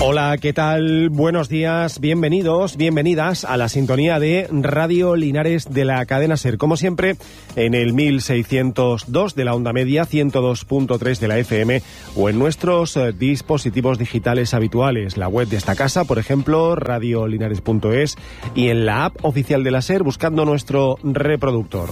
Hola, ¿qué tal? Buenos días, bienvenidos, bienvenidas a la sintonía de Radio Linares de la cadena SER. Como siempre, en el 1602 de la onda media, 102.3 de la FM o en nuestros dispositivos digitales habituales. La web de esta casa, por ejemplo, radiolinares.es, y en la app oficial de la SER buscando nuestro reproductor.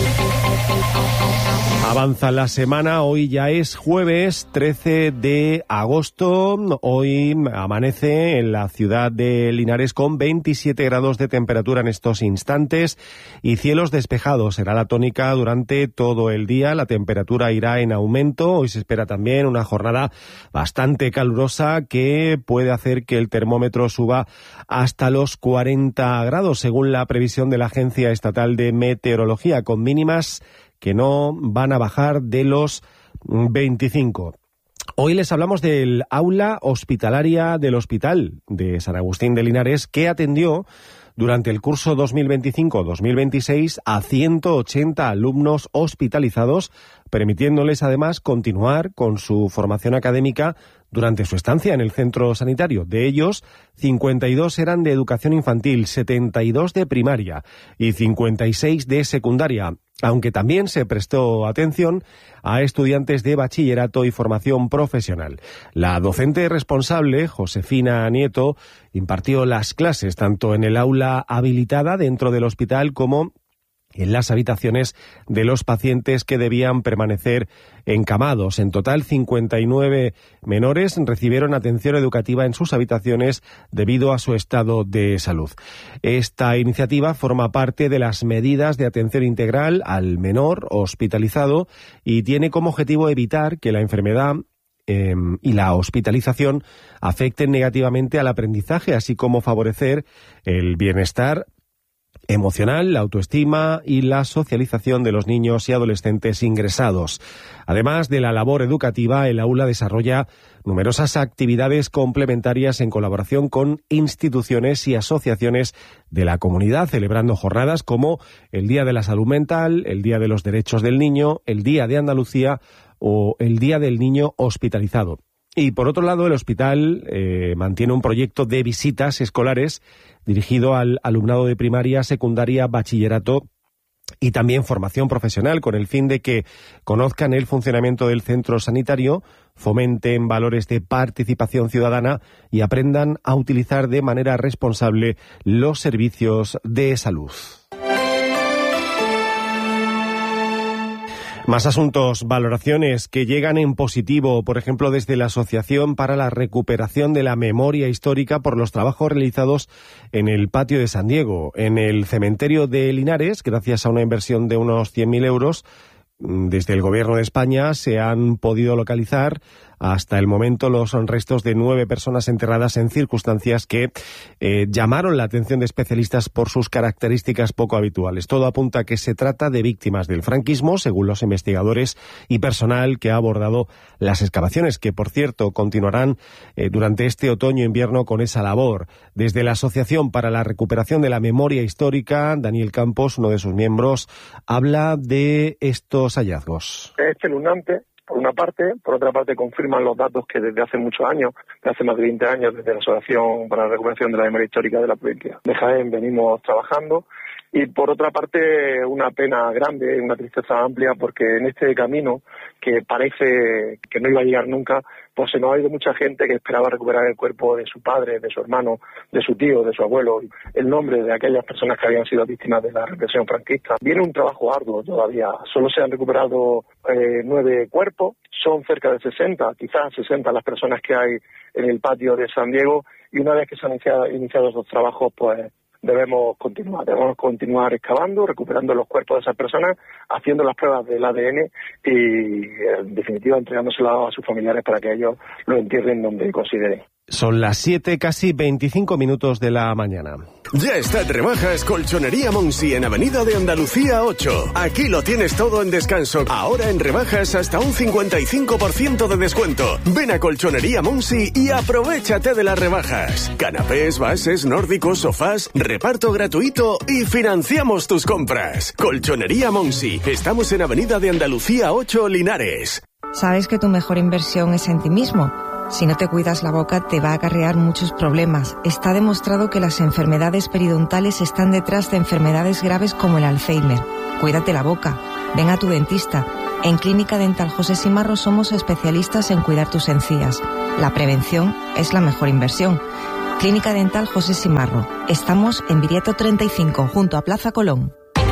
Avanza la semana, hoy ya es jueves 13 de agosto, hoy amanece en la ciudad de Linares con 27 grados de temperatura en estos instantes y cielos despejados. Será la tónica durante todo el día, la temperatura irá en aumento. Hoy se espera también una jornada bastante calurosa que puede hacer que el termómetro suba hasta los 40 grados, según la previsión de la Agencia Estatal de Meteorología, con mínimas que no van a bajar de los 25. Hoy les hablamos del aula hospitalaria del Hospital de San Agustín de Linares, que atendió durante el curso 2025-2026 a 180 alumnos hospitalizados, permitiéndoles además continuar con su formación académica durante su estancia en el centro sanitario. De ellos, 52 eran de educación infantil, 72 de primaria y 56 de secundaria, aunque también se prestó atención a estudiantes de bachillerato y formación profesional. La docente responsable, Josefina Nieto, impartió las clases tanto en el aula habilitada dentro del hospital como en las habitaciones de los pacientes que debían permanecer encamados. En total, 59 menores recibieron atención educativa en sus habitaciones debido a su estado de salud. Esta iniciativa forma parte de las medidas de atención integral al menor hospitalizado y tiene como objetivo evitar que la enfermedad y la hospitalización afecten negativamente al aprendizaje, así como favorecer el bienestar emocional, la autoestima y la socialización de los niños y adolescentes ingresados. Además de la labor educativa, el aula desarrolla numerosas actividades complementarias en colaboración con instituciones y asociaciones de la comunidad, celebrando jornadas como el Día de la Salud Mental, el Día de los Derechos del Niño, el Día de Andalucía o el Día del Niño Hospitalizado. Y por otro lado, el hospital mantiene un proyecto de visitas escolares dirigido al alumnado de primaria, secundaria, bachillerato y también formación profesional, con el fin de que conozcan el funcionamiento del centro sanitario, fomenten valores de participación ciudadana y aprendan a utilizar de manera responsable los servicios de salud. Más asuntos, valoraciones que llegan en positivo, por ejemplo, desde la Asociación para la Recuperación de la Memoria Histórica por los trabajos realizados en el patio de San Diego. En el cementerio de Linares, gracias a una inversión de unos 100.000 euros, desde el Gobierno de España se han podido localizar hasta el momento los restos de 9 personas enterradas en circunstancias que llamaron la atención de especialistas por sus características poco habituales. Todo apunta a que se trata de víctimas del franquismo, según los investigadores y personal que ha abordado las excavaciones, que por cierto continuarán durante este otoño-invierno con esa labor. Desde la Asociación para la Recuperación de la Memoria Histórica, Daniel Campos, uno de sus miembros, habla de estos hallazgos. Es espeluznante. Por una parte, por otra parte confirman los datos que desde hace muchos años, desde hace más de 20 años, desde la Asociación para la Recuperación de la Memoria Histórica de la provincia de Jaén venimos trabajando. Y por otra parte, una pena grande, una tristeza amplia, porque en este camino, que parece que no iba a llegar nunca, pues se nos ha ido mucha gente que esperaba recuperar el cuerpo de su padre, de su hermano, de su tío, de su abuelo, el nombre de aquellas personas que habían sido víctimas de la represión franquista. Viene un trabajo arduo todavía. Solo se han recuperado 9 cuerpos, son cerca de 60, quizás 60 las personas que hay en el patio de San Diego, y una vez que se han iniciado esos trabajos, pues debemos continuar excavando, recuperando los cuerpos de esas personas, haciendo las pruebas del ADN y, en definitiva, entregándoselo a sus familiares para que ellos lo entierren donde consideren. Son las 7, casi 25 minutos de la mañana. Ya está en rebajas Colchonería Monsi en Avenida de Andalucía 8. Aquí lo tienes todo en descanso. Ahora en rebajas hasta un 55% de descuento. Ven a Colchonería Monsi y aprovéchate de las rebajas. Canapés, bases, nórdicos, sofás, reparto gratuito y financiamos tus compras. Colchonería Monsi. Estamos en Avenida de Andalucía 8, Linares. Sabes que tu mejor inversión es en ti mismo. Si no te cuidas la boca, te va a acarrear muchos problemas. Está demostrado que las enfermedades periodontales están detrás de enfermedades graves como el Alzheimer. Cuídate la boca. Ven a tu dentista. En Clínica Dental José Simarro somos especialistas en cuidar tus encías. La prevención es la mejor inversión. Clínica Dental José Simarro. Estamos en Viriato 35, junto a Plaza Colón.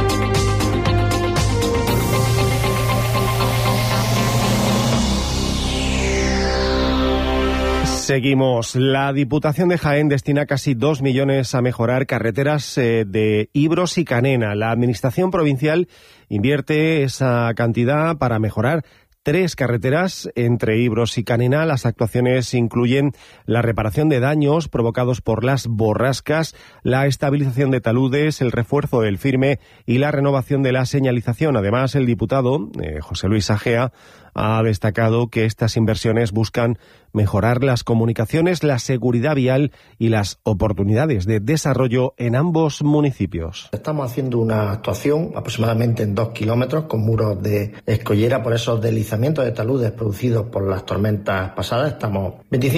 Seguimos. La Diputación de Jaén destina casi 2 millones a mejorar carreteras de Ibros y Canena. La Administración provincial invierte esa cantidad para mejorar 3 carreteras entre Ibros y Canena. Las actuaciones incluyen la reparación de daños provocados por las borrascas, la estabilización de taludes, el refuerzo del firme y la renovación de la señalización. Además, el diputado José Luis Agea ha destacado que estas inversiones buscan mejorar las comunicaciones, la seguridad vial y las oportunidades de desarrollo en ambos municipios. Estamos haciendo una actuación aproximadamente en 2 kilómetros con muros de escollera por esos deslizamientos de taludes producidos por las tormentas pasadas. Estamos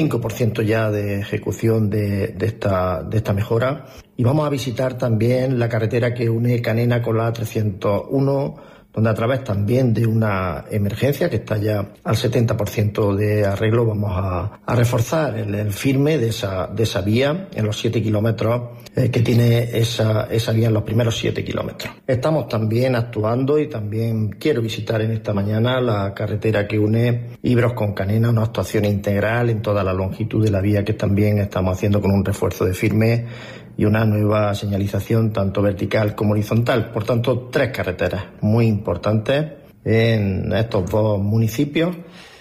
25% ya de ejecución de esta mejora, y vamos a visitar también la carretera que une Canena con la A301, donde a través también de una emergencia que está ya al 70% de arreglo, vamos a reforzar el firme de esa vía en los 7 kilómetros que tiene esa vía en los primeros 7 kilómetros. Estamos también actuando, y también quiero visitar en esta mañana la carretera que une Ibros con Canena, una actuación integral en toda la longitud de la vía que también estamos haciendo con un refuerzo de firme y una nueva señalización tanto vertical como horizontal. Por tanto, 3 carreteras muy importantes en estos 2 municipios.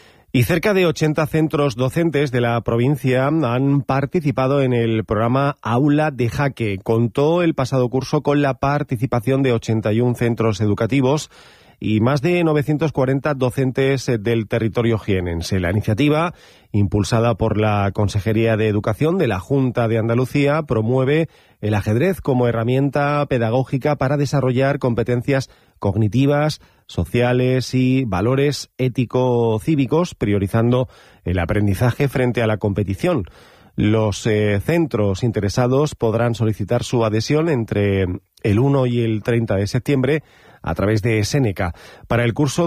Y cerca de 80 centros docentes de la provincia han participado en el programa Aula de Jaque. Contó el pasado curso con la participación de 81 centros educativos y más de 940 docentes del territorio jienense. La iniciativa, impulsada por la Consejería de Educación de la Junta de Andalucía, promueve el ajedrez como herramienta pedagógica para desarrollar competencias cognitivas, sociales y valores ético-cívicos, priorizando el aprendizaje frente a la competición. Los centros interesados podrán solicitar su adhesión entre el 1 y el 30 de septiembre a través de Seneca. Para el curso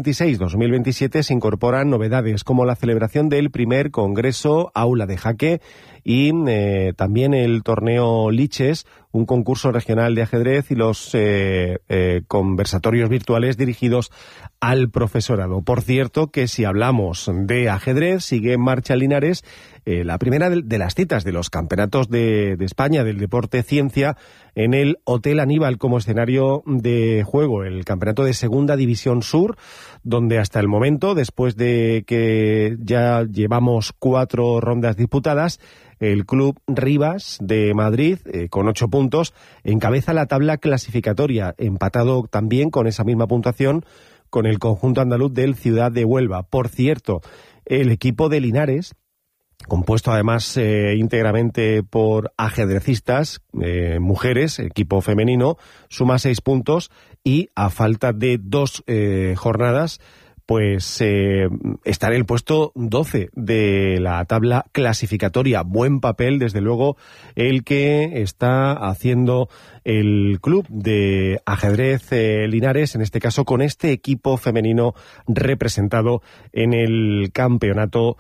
2026-2027 se incorporan novedades como la celebración del primer Congreso Aula de Jaque y también el torneo Liches, un concurso regional de ajedrez, y los conversatorios virtuales dirigidos al profesorado. Por cierto, que si hablamos de ajedrez, sigue en marcha Linares la primera de las citas de los campeonatos de España del deporte ciencia en el Hotel Aníbal como escenario de juego, el campeonato de Segunda División Sur, donde hasta el momento, después de que ya llevamos 4 rondas disputadas, el Club Rivas de Madrid, con 8 puntos, encabeza la tabla clasificatoria, empatado también con esa misma puntuación con el conjunto andaluz del Ciudad de Huelva. Por cierto, el equipo de Linares, compuesto además íntegramente por ajedrecistas, mujeres, equipo femenino, suma 6 puntos y a falta de 2 jornadas, pues está en el puesto 12 de la tabla clasificatoria. Buen papel, desde luego, el que está haciendo el club de ajedrez Linares, en este caso con este equipo femenino representado en el campeonato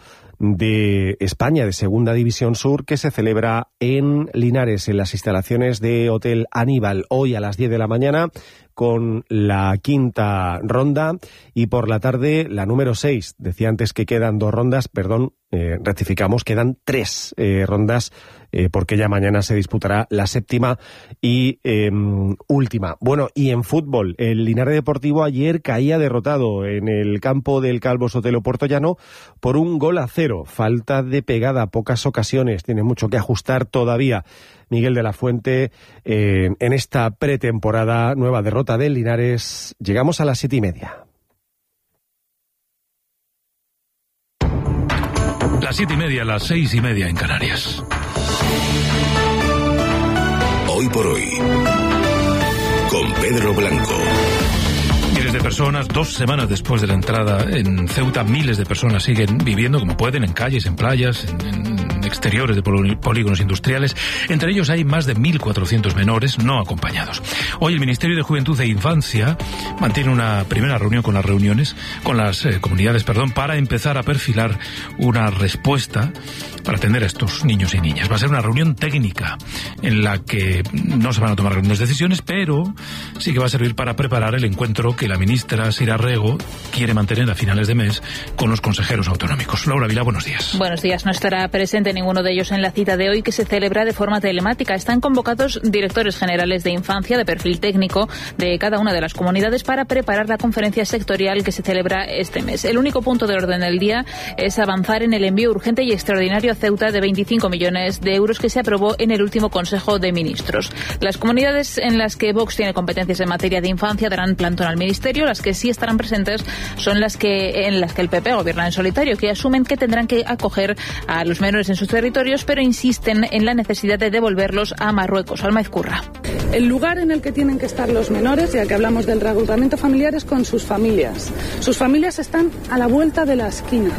de España de Segunda División Sur, que se celebra en Linares, en las instalaciones de Hotel Aníbal, hoy a las 10 de la mañana, con la 5ª ronda, y por la tarde la número 6. Decía antes que quedan 2 rondas, perdón, rectificamos, quedan 3 rondas, porque ya mañana se disputará la 7ª y última. Bueno, y en fútbol, el Linares Deportivo ayer caía derrotado en el campo del Calvo Sotelo Puertollano por 1-0. Falta de pegada, pocas ocasiones, tiene mucho que ajustar todavía Miguel de la Fuente en esta pretemporada. Nueva derrota del Linares. Llegamos a las 7:30. Las 7:30, las 6:30 en Canarias. Hoy por hoy, con Pedro Blanco. Miles de personas, 2 semanas después de la entrada en Ceuta, miles de personas siguen viviendo como pueden, en calles, en playas, en exteriores de polígonos industriales. Entre ellos hay más de 1.400 menores no acompañados. Hoy el Ministerio de Juventud e Infancia mantiene una primera reunión con las comunidades, para empezar a perfilar una respuesta para atender a estos niños y niñas. Va a ser una reunión técnica en la que no se van a tomar grandes decisiones, pero sí que va a servir para preparar el encuentro que la ministra Sira Rego quiere mantener a finales de mes con los consejeros autonómicos. Laura Vila, buenos días. Buenos días. No estará presente ninguno de ellos en la cita de hoy, que se celebra de forma telemática. Están convocados directores generales de infancia de perfil técnico de cada una de las comunidades para preparar la conferencia sectorial que se celebra este mes. El único punto de orden del día es avanzar en el envío urgente y extraordinario a Ceuta de 25 millones de euros que se aprobó en el último Consejo de Ministros. Las comunidades en las que Vox tiene competencias en materia de infancia darán plantón al Ministerio. Las que sí estarán presentes son en las que el PP gobierna en solitario, que asumen que tendrán que acoger a los menores en sus territorios, pero insisten en la necesidad de devolverlos a Marruecos. Alma Ezcurra. El lugar en el que tienen que estar los menores, ya que hablamos del reagrupamiento familiar, es con sus familias. Sus familias están a la vuelta de la esquina.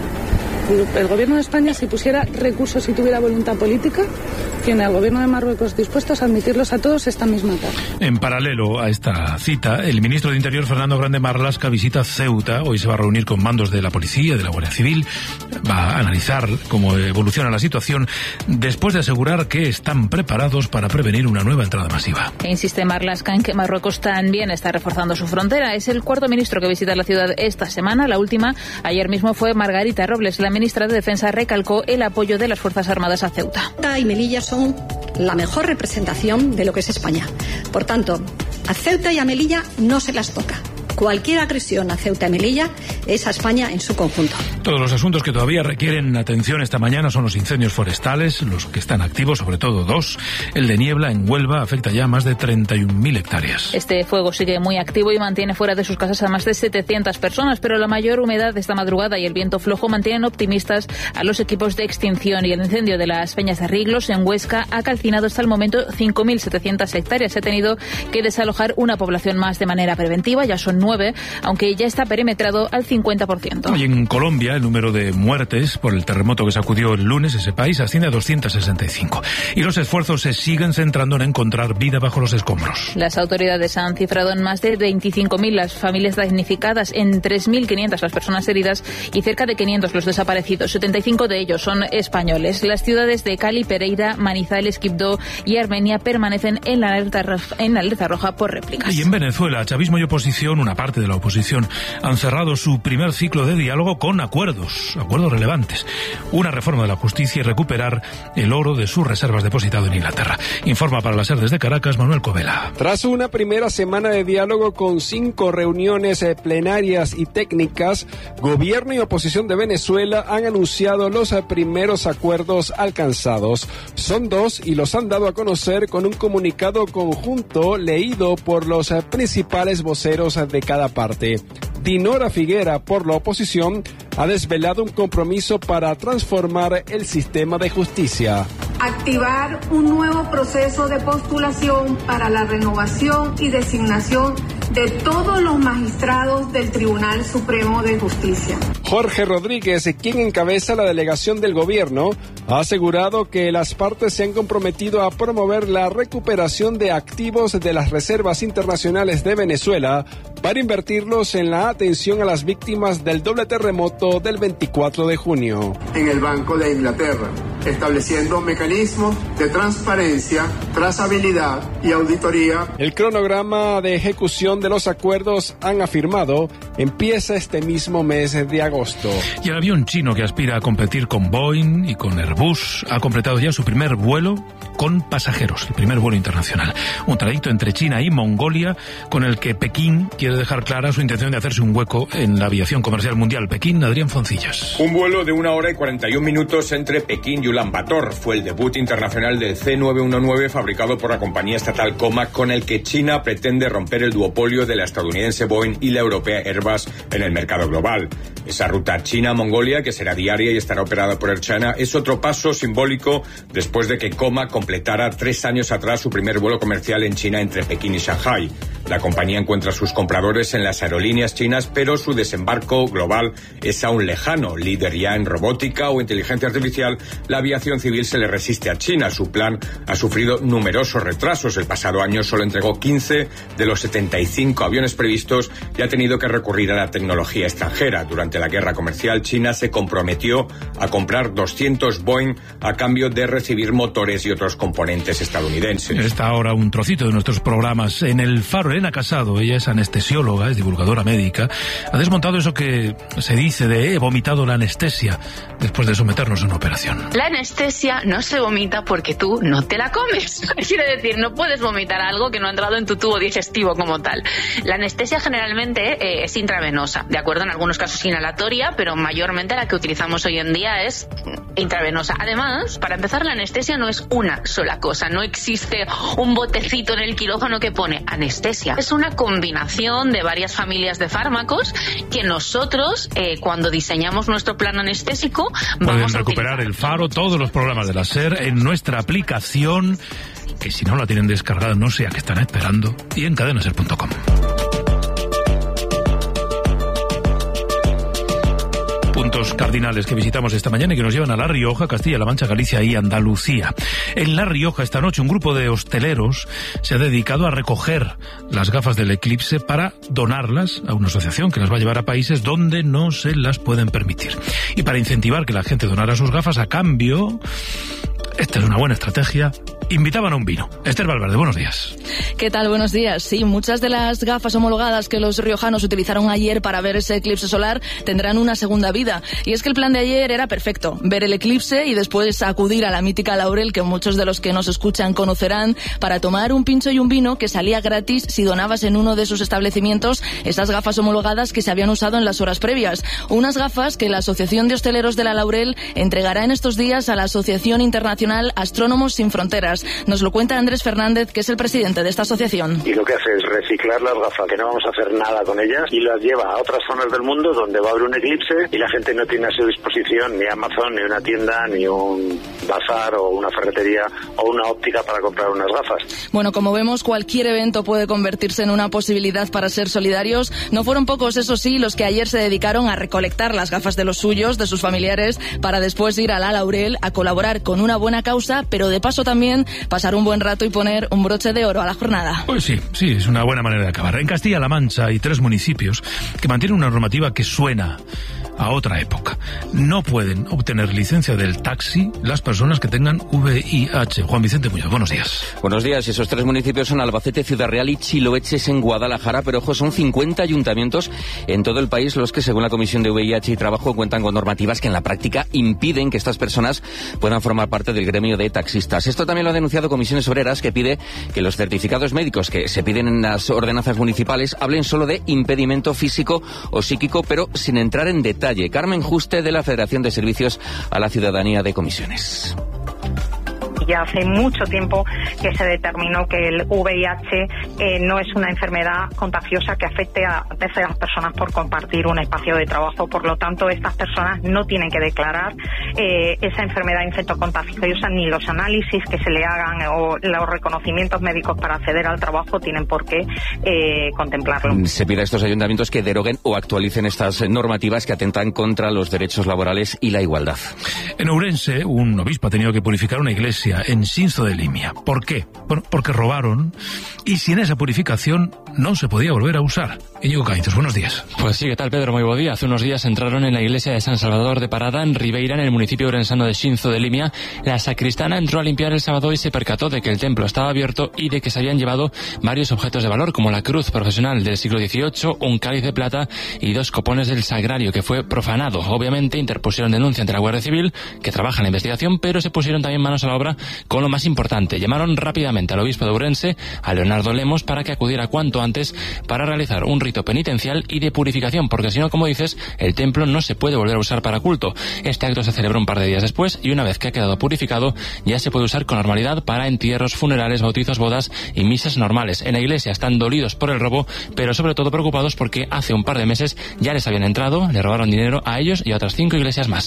El Gobierno de España, si pusiera recursos y tuviera voluntad política, tiene al Gobierno de Marruecos dispuestos a admitirlos a todos esta misma tarde. En paralelo a esta cita, el ministro de Interior, Fernando Grande Marlaska, visita Ceuta. Hoy se va a reunir con mandos de la policía, de la Guardia Civil. Va a analizar cómo evoluciona la situación después de asegurar que están preparados para prevenir una nueva entrada masiva. Insiste Marlaska en que Marruecos también está reforzando su frontera. Es el cuarto ministro que visita la ciudad esta semana. La última, ayer mismo, fue Margarita Robles. La ministra de Defensa recalcó el apoyo de las Fuerzas Armadas a Ceuta. Ceuta y Melilla son la mejor representación de lo que es España. Por tanto, a Ceuta y a Melilla no se las toca. Cualquier agresión a Ceuta y Melilla es a España en su conjunto. Todos los asuntos que todavía requieren atención esta mañana son los incendios forestales, los que están activos, sobre todo 2. El de Niebla, en Huelva, afecta ya a más de 31.000 hectáreas. Este fuego sigue muy activo y mantiene fuera de sus casas a más de 700 personas, pero la mayor humedad de esta madrugada y el viento flojo mantienen optimistas a los equipos de extinción, y el incendio de las Peñas de Riglos, en Huesca, ha calcinado hasta el momento 5.700 hectáreas. Se ha tenido que desalojar una población más de manera preventiva, ya son 9, aunque ya está perimetrado al 50%. Y en Colombia, el número de muertes por el terremoto que sacudió el lunes ese país asciende a 265. Y los esfuerzos se siguen centrando en encontrar vida bajo los escombros. Las autoridades han cifrado en más de 25.000 las familias damnificadas, en 3.500 las personas heridas y cerca de 500 los desaparecidos. 75 de ellos son españoles. Las ciudades de Cali, Pereira, Manizales, Quibdó y Armenia permanecen en la alerta roja por réplicas. Y en Venezuela, chavismo y oposición, una parte de la oposición, han cerrado su primer ciclo de diálogo con acuerdos relevantes. Una reforma de la justicia y recuperar el oro de sus reservas depositado en Inglaterra. Informa para la SER desde Caracas, Manuel Covela. Tras una primera semana de diálogo con 5 reuniones plenarias y técnicas, gobierno y oposición de Venezuela han anunciado los primeros acuerdos alcanzados. Son 2 y los han dado a conocer con un comunicado conjunto leído por los principales voceros de cada parte. Dinora Figuera, por la oposición, ha desvelado un compromiso para transformar el sistema de justicia. Activar un nuevo proceso de postulación para la renovación y designación de todos los magistrados del Tribunal Supremo de Justicia. Jorge Rodríguez, quien encabeza la delegación del gobierno, ha asegurado que las partes se han comprometido a promover la recuperación de activos de las reservas internacionales de Venezuela para invertirlos en la atención a las víctimas del doble terremoto del 24 de junio. En el Banco de Inglaterra, estableciendo mecanismos de transparencia, trazabilidad y auditoría. El cronograma de ejecución de los acuerdos, han afirmado, empieza este mismo mes de agosto. Y el avión chino que aspira a competir con Boeing y con Airbus ha completado ya su primer vuelo con pasajeros, el primer vuelo internacional. Un trayecto entre China y Mongolia con el que Pekín quiere dejar clara su intención de hacerse un hueco en la aviación comercial mundial. Pekín, Adrián Foncillas. Un vuelo de 1 hora y 41 minutos entre Pekín y Ulan Bator fue el debut internacional del C919 fabricado por la compañía estatal Comac, con el que China pretende romper el duopolio de la estadounidense Boeing y la europea Airbus en el mercado global. Esa ruta China-Mongolia, que será diaria y estará operada por Air China, es otro paso simbólico después de que Comac completara 3 años atrás su primer vuelo comercial en China entre Pekín y Shanghái. La compañía encuentra sus compradores en las aerolíneas chinas, pero su desembarco global es aún lejano. Líder ya en robótica o inteligencia artificial, la aviación civil se le resiste a China. Su plan ha sufrido numerosos retrasos. El pasado año solo entregó 15 de los 75 aviones previstos y ha tenido que recurrir a la tecnología extranjera. Durante la guerra comercial, China se comprometió a comprar 200 Boeing a cambio de recibir motores y otros componentes estadounidenses. Está ahora un trocito de nuestros programas. En El Faro, Elena Casado, ella es anestesióloga, es divulgadora médica, ha desmontado eso que se dice de he vomitado la anestesia después de someternos a una operación. La anestesia no se vomita porque tú no te la comes. Quiere decir, no puedes vomitar algo que no ha entrado en tu tubo digestivo como tal. La anestesia generalmente es intravenosa, de acuerdo, en algunos casos inhalatoria, pero mayormente la que utilizamos hoy en día es intravenosa. Además, para empezar, la anestesia no es una sola cosa, no existe un botecito en el quirófano que pone anestesia. Es una combinación de varias familias de fármacos que nosotros, cuando diseñamos nuestro plan anestésico, pueden recuperar El Faro, todos los programas de la SER en nuestra aplicación, que si no la tienen descargada no sé a qué están esperando, y en cadenaser.com. Puntos cardinales que visitamos esta mañana y que nos llevan a La Rioja, Castilla-La Mancha, Galicia y Andalucía. En La Rioja esta noche un grupo de hosteleros se ha dedicado a recoger las gafas del eclipse para donarlas a una asociación que las va a llevar a países donde no se las pueden permitir. Y para incentivar que la gente donara sus gafas, a cambio, esta es una buena estrategia, invitaban a un vino. Esther Valverde, buenos días. ¿Qué tal? Buenos días. Sí, muchas de las gafas homologadas que los riojanos utilizaron ayer para ver ese eclipse solar tendrán una segunda vida. Y es que el plan de ayer era perfecto. Ver el eclipse y después acudir a la mítica Laurel, que muchos de los que nos escuchan conocerán, para tomar un pincho y un vino que salía gratis si donabas en uno de sus establecimientos esas gafas homologadas que se habían usado en las horas previas. Unas gafas que la Asociación de Hosteleros de la Laurel entregará en estos días a la Asociación Internacional Astrónomos Sin Fronteras. Nos lo cuenta Andrés Fernández, que es el presidente de esta asociación. Y lo que hace es reciclar las gafas, que no vamos a hacer nada con ellas, y las lleva a otras zonas del mundo donde va a haber un eclipse y la gente no tiene a su disposición ni Amazon, ni una tienda, ni un bazar o una ferretería o una óptica para comprar unas gafas. Bueno, como vemos, cualquier evento puede convertirse en una posibilidad para ser solidarios. No fueron pocos, eso sí, los que ayer se dedicaron a recolectar las gafas de los suyos, de sus familiares, para después ir a la Laurel a colaborar con una buena causa, pero de paso también pasar un buen rato y poner un broche de oro a la jornada. Pues sí, es una buena manera de acabar. En Castilla-La Mancha hay 3 municipios que mantienen una normativa que suena a otra época. No pueden obtener licencia del taxi las personas que tengan VIH. Juan Vicente Muñoz, buenos días. Buenos días. Esos 3 municipios son Albacete, Ciudad Real y Chiloeches en Guadalajara, pero ojo, son 50 ayuntamientos en todo el país los que, según la Comisión de VIH y Trabajo, cuentan con normativas que en la práctica impiden que estas personas puedan formar parte del gremio de taxistas. Esto también lo ha denunciado Comisiones Obreras, que pide que los certificados médicos que se piden en las ordenanzas municipales hablen solo de impedimento físico o psíquico, pero sin entrar en detalle. Carmen Juste, de la Federación de Servicios a la Ciudadanía de Comisiones. Ya hace mucho tiempo que se determinó que el VIH no es una enfermedad contagiosa que afecte a terceras personas por compartir un espacio de trabajo. Por lo tanto, estas personas no tienen que declarar esa enfermedad infectocontagiosa, ni los análisis que se le hagan o los reconocimientos médicos para acceder al trabajo tienen por qué contemplarlo. Se pide a estos ayuntamientos que deroguen o actualicen estas normativas que atentan contra los derechos laborales y la igualdad. En Ourense, un obispo ha tenido que purificar una iglesia en Xinzo de Limia. ¿Por qué? Bueno, porque robaron y sin esa purificación no se podía volver a usar. Íñigo Caítos, buenos días. Pues sí, ¿qué tal, Pedro? Muy buen día. Hace unos días entraron en la iglesia de San Salvador de Parada, en Ribeira, en el municipio orensano de Xinzo de Limia. La sacristana entró a limpiar el sábado y se percató de que el templo estaba abierto y de que se habían llevado varios objetos de valor, como la cruz profesional del siglo XVIII, un cáliz de plata y 2 copones del sagrario, que fue profanado. Obviamente interpusieron denuncia ante la Guardia Civil, que trabaja en la investigación, pero se pusieron también manos a la obra con lo más importante. Llamaron rápidamente al obispo de Ourense, a Leonardo Lemos, para que acudiera cuanto antes para realizar un rito penitencial y de purificación, porque si no, como dices, el templo no se puede volver a usar para culto. Este acto se celebró un par de días después y una vez que ha quedado purificado ya se puede usar con normalidad para entierros, funerales, bautizos, bodas y misas normales. En la iglesia están dolidos por el robo, pero sobre todo preocupados porque hace un par de meses ya les habían entrado, le robaron dinero a ellos y a otras 5 iglesias más.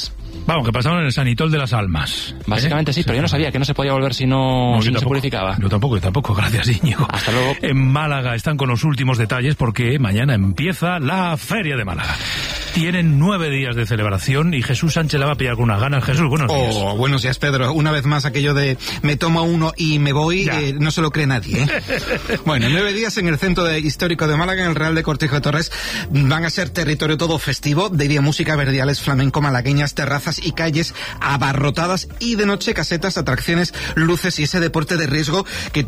Vamos, que pasaron en el Sanitol de las Almas. Básicamente sí, pero yo no sabía que no se podía volver si no se purificaba. Yo tampoco, gracias, Íñigo. Hasta luego. En Málaga están con los últimos detalles porque mañana empieza la Feria de Málaga. Tienen 9 días de celebración y Jesús Sánchez la va a pillar con unas ganas. Jesús, buenos días. Buenos días, Pedro. Una vez más aquello de me tomo uno y me voy, no se lo cree nadie, ¿eh? Bueno, 9 días en el centro histórico de Málaga, en el Real de Cortijo de Torres, van a ser territorio todo festivo, de día música, verdiales, flamenco, malagueñas, terrazas y calles abarrotadas, y de noche casetas, atracciones, luces y ese deporte de riesgo que